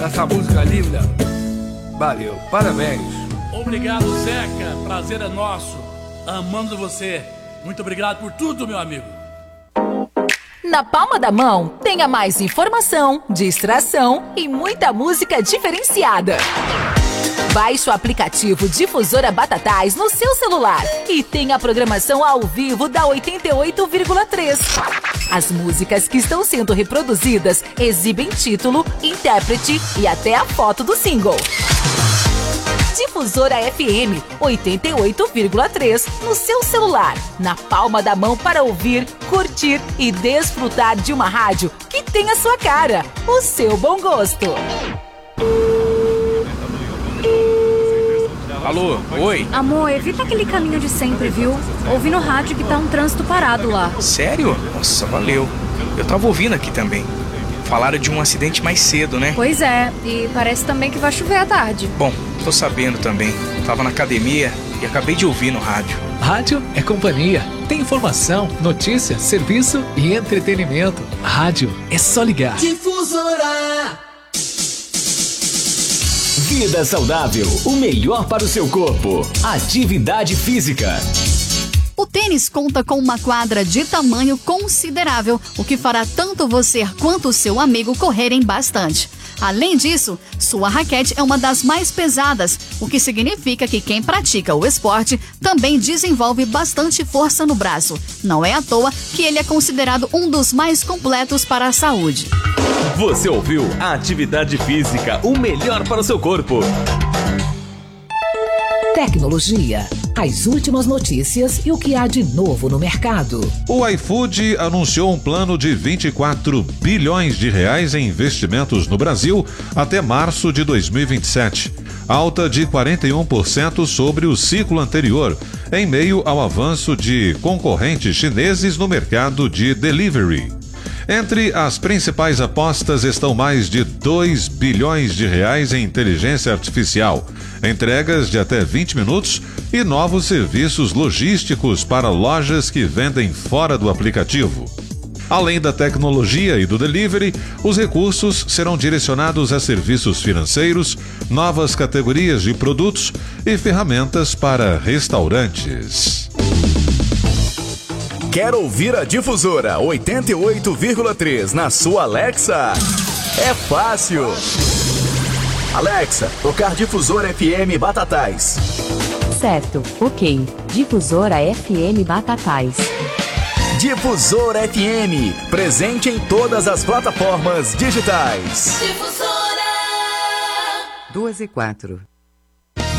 Essa música linda. Valeu, parabéns. Obrigado, Zeca. Prazer é nosso. Amando você. Muito obrigado por tudo, meu amigo. Na palma da mão, tenha mais informação, distração e muita música diferenciada. Baixe o aplicativo Difusora Batatais no seu celular e tenha a programação ao vivo da 88,3. As músicas que estão sendo reproduzidas exibem título, intérprete e até a foto do single. Difusora FM 88,3 no seu celular, na palma da mão para ouvir, curtir e desfrutar de uma rádio que tem a sua cara, o seu bom gosto. Alô, oi? Amor, evita aquele caminho de sempre, viu? Ouvi no rádio que tá um trânsito parado lá. Sério? Nossa, valeu. Eu tava ouvindo aqui também. Falaram de um acidente mais cedo, né? Pois é, e parece também que vai chover à tarde. Bom, tô sabendo também. Tava na academia e acabei de ouvir no rádio. Rádio é companhia. Tem informação, notícia, serviço e entretenimento. Rádio é só ligar. Difusora. Vida saudável, o melhor para o seu corpo. Atividade física. O tênis conta com uma quadra de tamanho considerável, o que fará tanto você quanto o seu amigo correrem bastante. Além disso, sua raquete é uma das mais pesadas, o que significa que quem pratica o esporte também desenvolve bastante força no braço. Não é à toa que ele é considerado um dos mais completos para a saúde. Você ouviu a Atividade Física, o melhor para o seu corpo. Tecnologia, as últimas notícias e o que há de novo no mercado. O iFood anunciou um plano de 24 bilhões de reais em investimentos no Brasil até março de 2027, alta de 41% sobre o ciclo anterior, em meio ao avanço de concorrentes chineses no mercado de delivery. Entre as principais apostas estão mais de 2 bilhões de reais em inteligência artificial, entregas de até 20 minutos e novos serviços logísticos para lojas que vendem fora do aplicativo. Além da tecnologia e do delivery, os recursos serão direcionados a serviços financeiros, novas categorias de produtos e ferramentas para restaurantes. Quer ouvir a Difusora 88,3 na sua Alexa? É fácil! Alexa, tocar Difusora FM Batatais. Certo, ok. Difusora FM Batatais. Difusora FM, presente em todas as plataformas digitais. Difusora 2 e 4.